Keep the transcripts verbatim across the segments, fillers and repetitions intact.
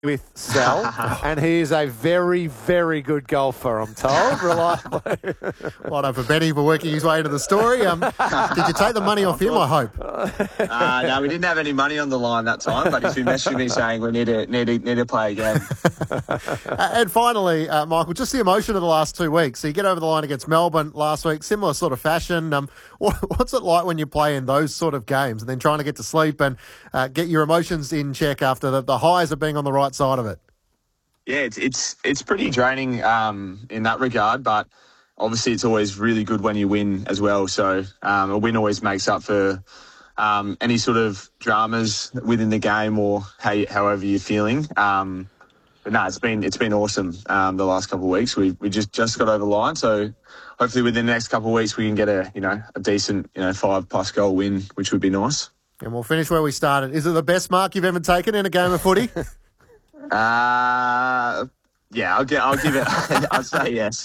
with Sal, and he is a very, very good golfer, I'm told, reliably. Well done for Benny for working his way into the story. Um, did you take the money off him, I hope? Uh, no, we didn't have any money on the line that time, but he's been messaging me saying we need to, need to, need to play again. uh, and finally, uh, Michael, just the emotion of the last two weeks. So you get over the line against Melbourne last week, similar sort of fashion. Um, what, what's it like when you play in those sort of games and then trying to get to sleep and uh, get your emotions in check after the, the highs of being on the right side of it? Yeah, it's it's it's pretty draining um, in that regard, but obviously it's always really good when you win as well. So um, a win always makes up for um, any sort of dramas within the game or how you, however you're feeling. Um, but no, it's been it's been awesome um, the last couple of weeks. We we just, just got over the line, so hopefully within the next couple of weeks we can get a you know a decent you know five plus goal win, which would be nice. And we'll finish where we started. Is it the best mark you've ever taken in a game of footy? Uh, yeah, I'll, get, I'll give it, I'll say yes.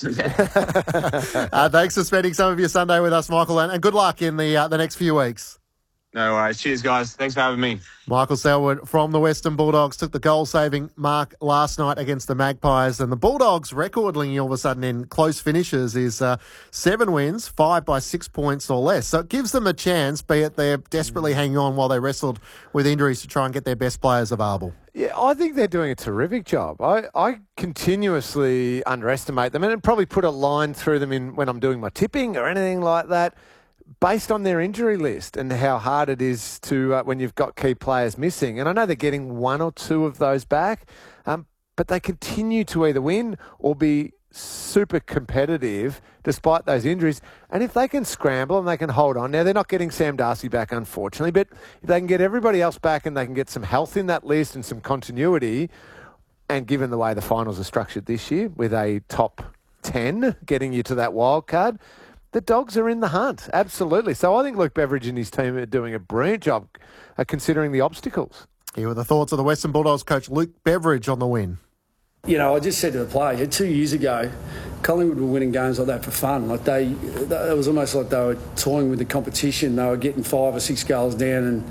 Yeah. uh, thanks for spending some of your Sunday with us, Michael, and, and good luck in the uh, the next few weeks. No worries. Cheers, guys. Thanks for having me. Michael Selwood from the Western Bulldogs took the goal-saving mark last night against the Magpies, and the Bulldogs' record, linking all of a sudden in close finishes, is uh, seven wins, five by six points or less. So it gives them a chance, be it they're desperately hanging on while they wrestled with injuries to try and get their best players available. Yeah, I think they're doing a terrific job. I, I continuously underestimate them and probably put a line through them in when I'm doing my tipping or anything like that, based on their injury list and how hard it is to uh, when you've got key players missing. And I know they're getting one or two of those back, um, but they continue to either win or be super competitive despite those injuries. And if they can scramble and they can hold on, now they're not getting Sam Darcy back, unfortunately, but if they can get everybody else back and they can get some health in that list and some continuity, and given the way the finals are structured this year with a top ten getting you to that wild card, the Dogs are in the hunt, absolutely. So I think Luke Beveridge and his team are doing a brilliant job uh, considering the obstacles. Here were the thoughts of the Western Bulldogs coach Luke Beveridge on the win. You know, I just said to the player, two years ago, Collingwood were winning games like that for fun. Like they, it was almost like they were toying with the competition. They were getting five or six goals down and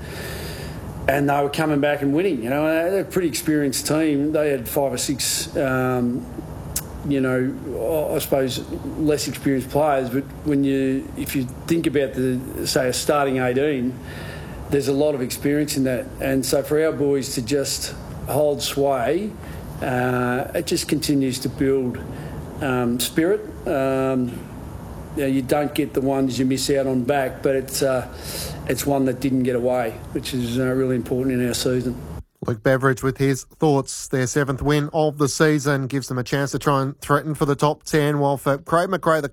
and they were coming back and winning. You know, they're a pretty experienced team. They had five or six, um, you know, I suppose less experienced players. But when you, if you think about the, say, a starting eighteen, there's a lot of experience in that. And so for our boys to just hold sway, uh, it just continues to build um, spirit. Um, you know, you don't get the ones you miss out on back, but it's uh, it's one that didn't get away, which is uh, really important in our season. Luke Beveridge with his thoughts. Their seventh win of the season gives them a chance to try and threaten for the top ten, while for Craig McRae, the